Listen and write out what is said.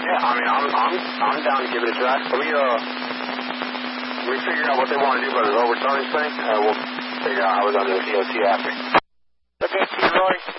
Yeah, I mean, I'm down to give it a try. Let me figure out what they want to do about this overcharge thing. We'll figure out how we're going to do the DOT after. Okay, Roy.